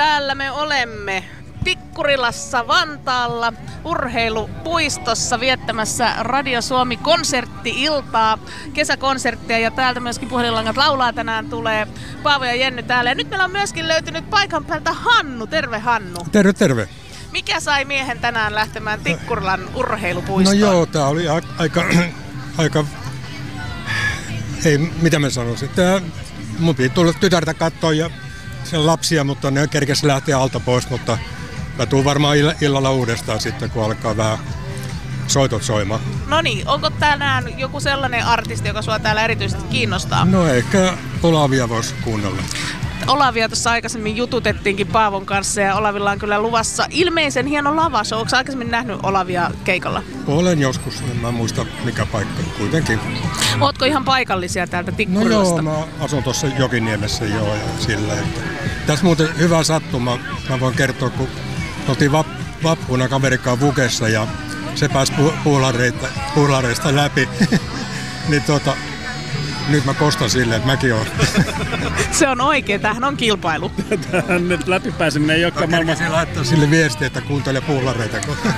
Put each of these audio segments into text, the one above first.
Täällä me olemme Tikkurilassa Vantaalla urheilupuistossa viettämässä Radio Suomi konsertti-iltaa, kesäkonserttia, ja täältä myöskin puhelinlangat laulaa tänään tulee Paavo ja Jenny täällä. Ja nyt meillä on myöskin löytynyt paikan päältä Hannu. Terve Hannu. Terve, terve. Mikä sai miehen tänään lähtemään Tikkurilan urheilupuistoon? No joo, tää oli aika ei, mitä mä sanoisin. Mun piti tulla tytärtä katsoa ja sen lapsia, mutta ne kerkesi lähteä alta pois, mutta mä tuun varmaan illalla uudestaan sitten, kun alkaa vähän soitot soimaan. No niin, onko tänään joku sellainen artisti, joka sua täällä erityisesti kiinnostaa? No ehkä Olavia voisi kuunnella. Olavia tuossa aikaisemmin jututettiinkin Paavon kanssa, ja Olavilla on kyllä luvassa ilmeisen hieno lavas. Oletko aikaisemmin nähnyt Olavia keikalla? Olen joskus, en mä muista mikä paikka kuitenkin. Ootko ihan paikallisia täältä Tikkurilasta? No joo, mä asun tuossa Jokiniemessä ja sillä. Tässä muuten hyvä sattuma. Mä voin kertoa, kun oltiin vappuna kaverikaan Vukessa ja se pääsi puulareista läpi. Niin nyt mä kostan silleen, että mäkin oon. Se on oikein, tämähän on kilpailu. Tähän nyt läpipääseminen ei olekaan maailman... Se laittaa sille viestiä, että kuuntelee puulareita.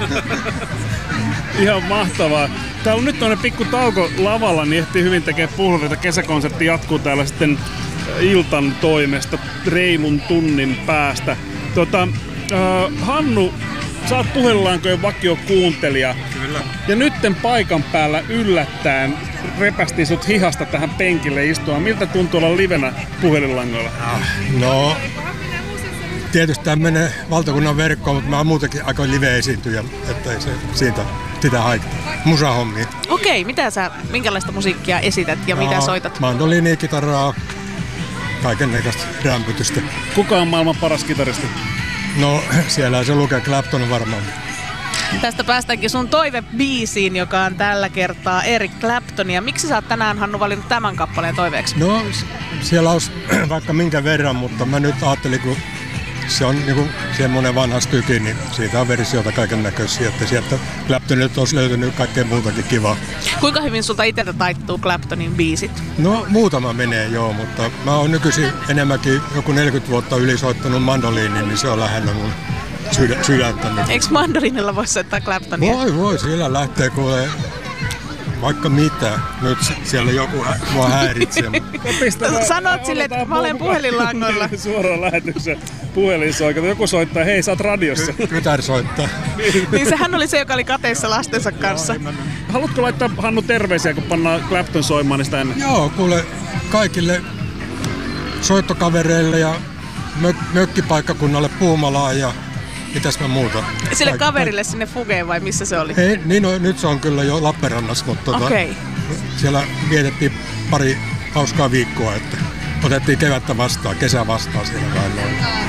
Ihan mahtavaa. Täällä on nyt toinen pikku tauko lavalla, niin ehtii hyvin tekemään puulareita. Kesäkonsertti jatkuu täällä sitten iltan toimesta reilun tunnin päästä. Hannu, sä oot puhelinlankojen vakiokuuntelija. Kyllä. Ja nytten paikan päällä yllättäen repästiin sut hihasta tähän penkille istua. Miltä tuntuu olla livenä puhelinlangoilla? No, tietysti tämä menee valtakunnan verkkoon, mutta mä oon muutenkin aika live-esiintyjä, ettei se sitä haittaa. Musahommia. Okei, minkälaista musiikkia esität ja mitä soitat? Mandoliinia, kitaraa, kaikennäköistä rämpytystä. Kuka on maailman paras kitaristi? No, siellä se lukee Clapton varmaan. Tästä päästäänkin sun toivebiisiin, joka on tällä kertaa Eric Clapton. Ja miksi sä oot tänään, Hannu, valinnut tämän kappaleen toiveeksi? No, siellä olisi vaikka minkä verran, mutta mä nyt ajattelin, kun se on niin semmoinen vanha styki, niin siitä on versioita kaiken näköisiä, että sieltä Claptonilta olisi löytynyt kaikkea muutakin kivaa. Kuinka hyvin sulta itseltä taittuu Claptonin biisit? No, muutama menee joo, mutta mä oon nykyisin enemmänkin joku 40 vuotta ylisoittanut mandoliinin, niin se on lähellä mun sydäntä. Eikö mandoliinilla voi soittaa Claptonia? Voi, siellä lähtee kuulee vaikka mitä. Nyt siellä joku mua häiritsee. Sanot sille, että mä olen puhelinlangoilla. Suoraan lähetyksen puhelinsoikata. Joku soittaa, hei sä oot radiossa. Tytär soittaa. Niin sehän oli se, joka oli kateissa lastensa kanssa. Haluatko laittaa, Hannu, terveisiä, kun pannaan Clapton soimaan niistä ennen? Joo, kuule kaikille soittokavereille ja mökkipaikkakunnalle Puumalaan ja mitäs mä muuta? Sille kaverille sinne Fugeen vai missä se oli? Ei, niin nyt se on kyllä jo Lappeenrannassa, mutta siellä vietettiin pari hauskaa viikkoa, että otettiin kevättä vastaan, kesä vastaan siellä vähän noin.